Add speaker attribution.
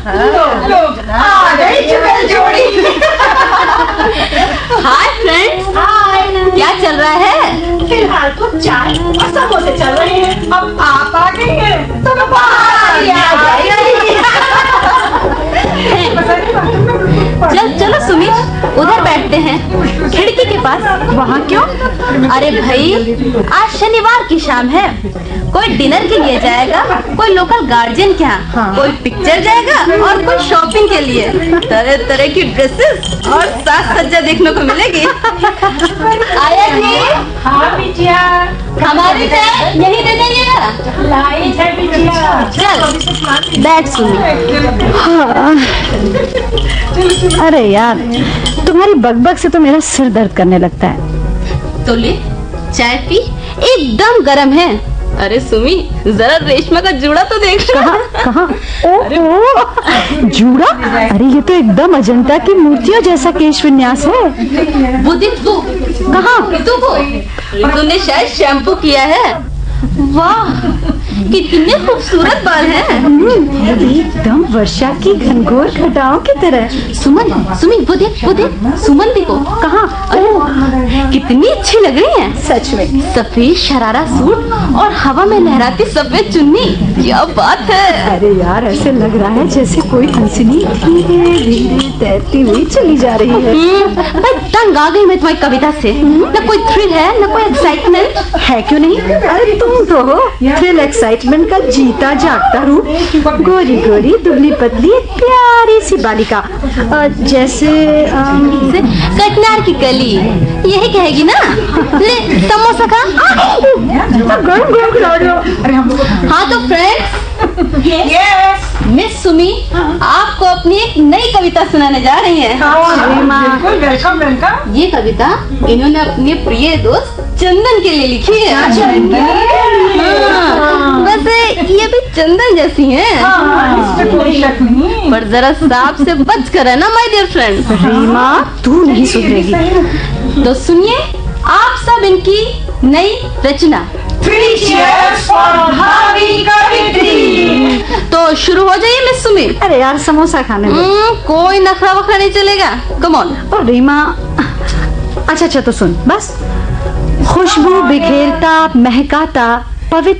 Speaker 1: Hi friends, क्या चल रहा है?
Speaker 2: फिलहाल तो चाय और समोसे चल रहे हैं। अब आप आ गई हैं तो पार्टी आ जाएगी।
Speaker 1: चलो सुमित, उधर बैठते हैं खिड़की के पास। वहाँ क्यों? अरे भाई, आज शनिवार की शाम है। कोई डिनर के लिए जाएगा, कोई लोकल गार्जियन के यहाँ, कोई पिक्चर जाएगा और कोई शॉपिंग के लिए। तरह तरह की ड्रेसेस और साज सज्जा देखने को मिलेगी। आया जी?
Speaker 2: हाँ बिटिया,
Speaker 1: हमारी चाय यही दे देंगे।
Speaker 2: लाई है बिटिया।
Speaker 1: चल बैठ सुमित।
Speaker 3: अरे यार, तुम्हारी बकबक से तो मेरा सिर दर्द करने लगता है।
Speaker 1: तो ले चाय पी, एकदम गर्म है। अरे सुमी, जरा रेशमा का जूड़ा तो देख।
Speaker 3: कहाँ? ओह, जूड़ा? अरे ये तो एकदम अजंता की मूर्तियों जैसा केश विन्यास है।
Speaker 1: वो देख तू।
Speaker 3: कहाँ?
Speaker 1: तूने शायद शैम्पू किया है। वाह, कितने खूबसूरत बाल हैं।
Speaker 3: एकदम वर्षा की घनघोर घटाओं की तरह।
Speaker 1: सुमन, वो देख सुमन देखो।
Speaker 3: कहाँ?
Speaker 1: कितनी अच्छी लग रही है
Speaker 3: सच में।
Speaker 1: सफेद शरारा सूट और हवा में लहराती सफेद चुन्नी, क्या बात है।
Speaker 3: अरे यार, ऐसे लग रहा है जैसे कोई हंसनी धीरे धीरे तैरती हुई चली जा रही है।
Speaker 1: मैं तंग आ गई मैं तुम्हारी कविता से। न कोई थ्रिल है, न कोई एक्साइटमेंट
Speaker 3: है। क्यों नहीं? अरे तुम तो हो थ्रिल एक्साइटमेंट का जीता जागता रूप। गोरी गोरी दुबली पतली प्यारी सी बालिका, जैसे
Speaker 1: कटनार की कली। यही कहेगी ना? ले समोसा खा। हाँ तो फ्रेंड्स, मिस सुमी आपको अपनी एक नई कविता सुनाने जा रही हैं।
Speaker 2: वेलकम।
Speaker 1: ये कविता इन्होंने अपने प्रिय दोस्त चंदन के लिए लिखी है। वैसे ये भी चंदन जैसी हैं,
Speaker 2: इसमें कोई शक नहीं।
Speaker 1: पर जरा सांप से बच कर है ना माय डियर फ्रेंड।
Speaker 3: रीमा, तू नहीं सुधरेगी।
Speaker 1: तो सुनिए आप सब इनकी नई रचना।
Speaker 2: 3 cheers for Bhavi कवित्री।
Speaker 1: तो शुरू हो जाइए मिस सुमी।
Speaker 3: अरे यार, समोसा खाने में
Speaker 1: कोई नखरा वखरा नहीं चलेगा। Come on.
Speaker 3: और रीमा, अच्छा तो सुन बस। खुशबू बिखेरता महकाता पवित्र